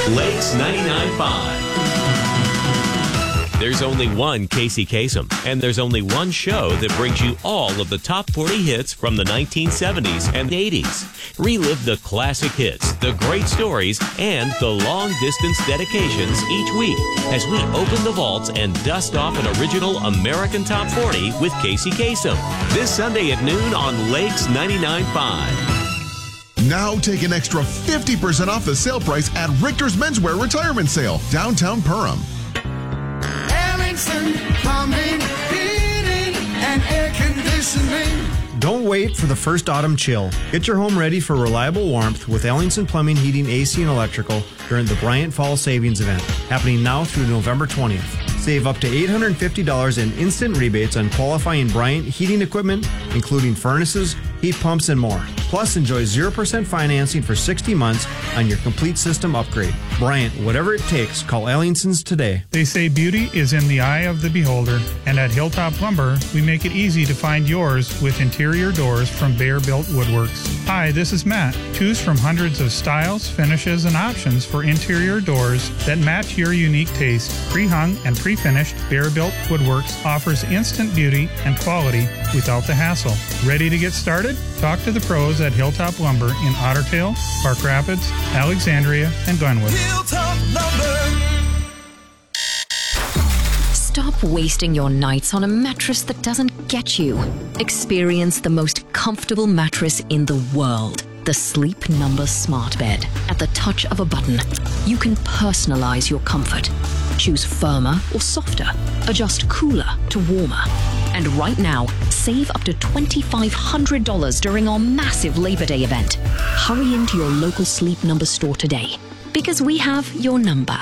Lakes 99.5. There's only one Casey Kasem, and there's only one show that brings you all of the top 40 hits from the 1970s and 80s. Relive the classic hits, the great stories, and the long-distance dedications each week as we open the vaults and dust off an original American Top 40 with Casey Kasem. This Sunday at noon on Lakes 99.5. Now take an extra 50% off the sale price at Richter's Menswear Retirement Sale, downtown Perham. Plumbing, heating, and air conditioning. Don't wait for the first autumn chill. Get your home ready for reliable warmth with Ellingson Plumbing, Heating, AC, and Electrical during the Bryant Fall Savings Event, happening now through November 20th. Save up to $850 in instant rebates on qualifying Bryant heating equipment, including furnaces, heat pumps, and more. Plus, enjoy 0% financing for 60 months on your complete system upgrade. Bryant, whatever it takes, call Ellingson's today. They say beauty is in the eye of the beholder, and at Hilltop Lumber, we make it easy to find yours with interior doors from Bear Built Woodworks. Hi, this is Matt. Choose from hundreds of styles, finishes, and options for interior doors that match your unique taste. Pre-hung and pre-finished Bear Built Woodworks offers instant beauty and quality without the hassle. Ready to get started? Talk to the pros at Hilltop Lumber in Otter Tail, Park Rapids, Alexandria, and Glenwood. Hilltop Lumber. Stop wasting your nights on a mattress that doesn't get you. Experience the most comfortable mattress in the world. The Sleep Number Smart Bed. At the touch of a button, you can personalize your comfort. Choose firmer or softer. Adjust cooler to warmer. And right now, save up to $2,500 during our massive Labor Day event. Hurry into your local Sleep Number store today, because we have your number.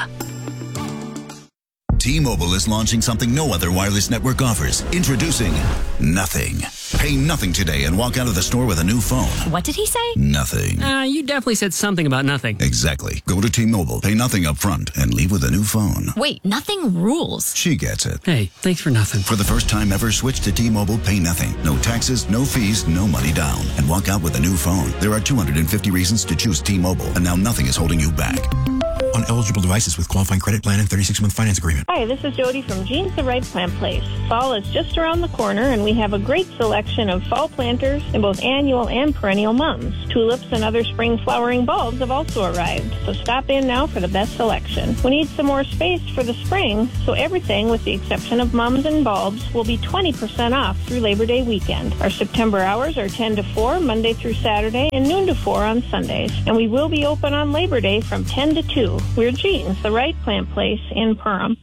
T-Mobile is launching something no other wireless network offers. Introducing Nothing. Pay nothing today and walk out of the store with a new phone. What did he say? Nothing. You definitely said something about nothing. Exactly. Go to T-Mobile, pay nothing up front, and leave with a new phone. Wait, nothing rules. She gets it. Hey, thanks for nothing. For the first time ever, switch to T-Mobile, pay nothing. No taxes, no fees, no money down. And walk out with a new phone. There are 250 reasons to choose T-Mobile, and now nothing is holding you back. On eligible devices with qualifying credit plan and 36-month finance agreement. Hi, this is Jody from Jeans the Right Plant Place. Fall is just around the corner, and we have a great selection of fall planters in both annual and perennial mums. Tulips and other spring flowering bulbs have also arrived, so stop in now for the best selection. We need some more space for the spring, so everything with the exception of mums and bulbs will be 20% off through Labor Day weekend. Our September hours are 10 to 4, Monday through Saturday, and noon to 4 on Sundays. And we will be open on Labor Day from 10 to 2. We're Jeans, the Right Plant Place in Perham.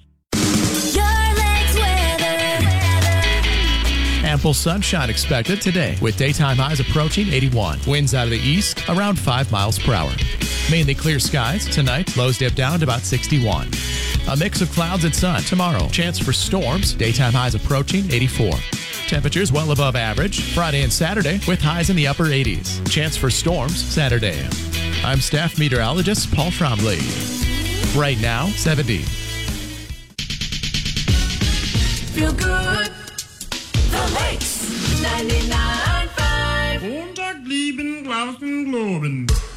Ample sunshine expected today with daytime highs approaching 81. Winds out of the east around 5 miles per hour. Mainly clear skies tonight. Lows dip down to about 61. A mix of clouds and sun tomorrow. Chance for storms. Daytime highs approaching 84. Temperatures well above average Friday and Saturday with highs in the upper 80s. Chance for storms Saturday. I'm staff meteorologist Paul Trombley. Right now, 70. Feel good. The Lakes 99.5. Montag, lieben, glauben, globen.